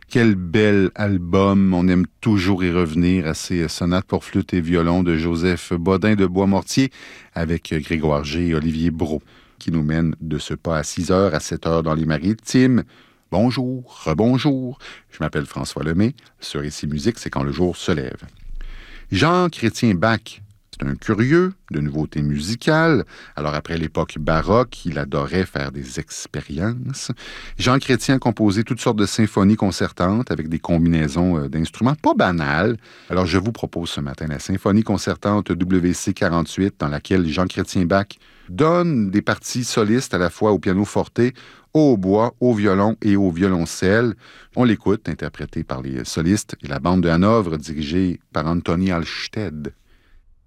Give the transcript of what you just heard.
Quel bel album. On aime toujours y revenir à ces sonates pour flûte et violon de Joseph Bodin de Boismortier avec Grégoire G et Olivier Brault qui nous mènent de ce pas à 6 heures à 7 heures dans les Maritimes. Bonjour, rebonjour. Je m'appelle François Lemay. Sur Ici Musique, c'est quand le jour se lève. Jean-Chrétien Bach, c'est un curieux de nouveautés musicales. Alors, après l'époque baroque, il adorait faire des expériences. Jean Chrétien a composé toutes sortes de symphonies concertantes avec des combinaisons d'instruments pas banales. Alors, je vous propose ce matin la symphonie concertante WC 48, dans laquelle Jean Chrétien Bach donne des parties solistes à la fois au piano forte, au hautbois, au violon et au violoncelle. On l'écoute, interprété par les solistes et la bande de Hanovre, dirigée par Anthony Alsted.